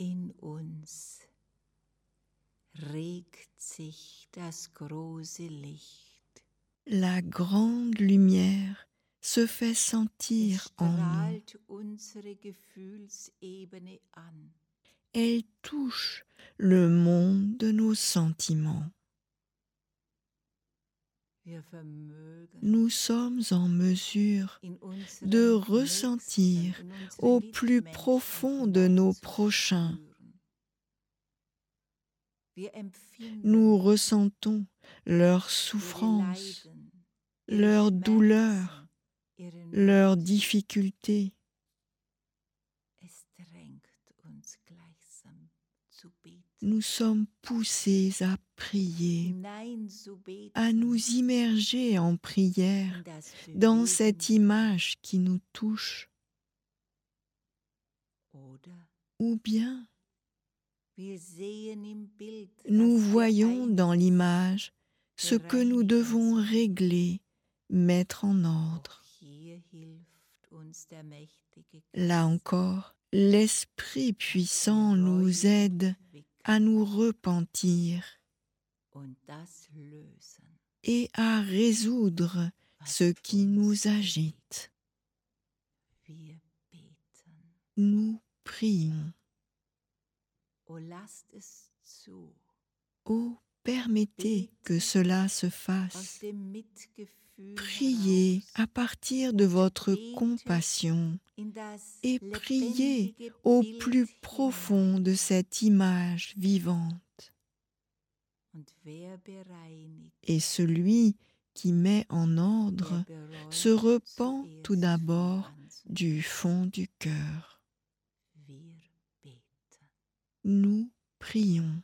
In uns regt sich das große Licht. La grande lumière se fait Es sentir en nous. strahlt unsere Gefühlsebene an. Elle touche le monde de nos sentiments. Wir vermögen Nous sommes en mesure in unserem de Nächsten, ressentir in unsere au plus Mitmenschen profond de nos prochains. hineinzuspüren. Wir empfinden Nous ressentons leur ihre souffrance, Leiden, ihre leur Schmerzen, douleur, ihre leurs Nöte. difficultés. Es drängt uns gleichsam zu beten, Nous sommes poussés à prier, hineinzubeten à nous immerger en prière in das dans cette bewegende image qui nous touche. Oder Ou bien wir sehen im Bild, nous was wir voyons dans einst l'image ce que nous devons régler, mettre en ordre. Auch hier hilft uns der mächtige Là Geist, encore, l'Esprit puissant nous aide à nous repentir und das lösen, et à résoudre ce qui nous agite. wir beten. Nous prions. O lasst es zu, Oh, permettez que cela se aus fasse. dem Mitgefühl Priez heraus à partir de votre betet compassion in das et priez lebendige au Bild plus profond de cette image vivante. Und wer bereinigt, Et celui qui met en ordre der bereut se repent zuerst tout d'abord viel anzunehmen. du fond du cœur. Wir beten. Nous prions.